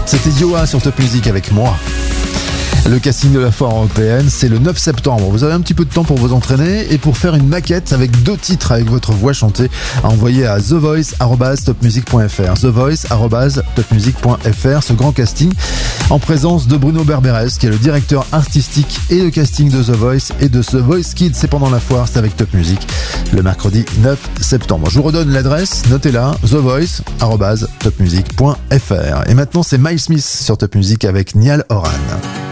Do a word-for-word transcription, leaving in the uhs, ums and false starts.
C'était Yoa sur Top Music avec moi. Le casting de la foire européenne, c'est le neuf septembre. Vous avez un petit peu de temps pour vous entraîner et pour faire une maquette avec deux titres avec votre voix chantée à envoyer à the voice arobase top music point f r. the voice arobase top music point f r. Ce grand casting en présence de Bruno Berberes, qui est le directeur artistique et le casting de The Voice et de The Voice Kids. C'est pendant la foire, c'est avec Top Music, le mercredi neuf septembre. Je vous redonne l'adresse, notez-la, the voice arobase top music point f r. Et maintenant, c'est Miles Smith sur Top Music avec Niall Horan.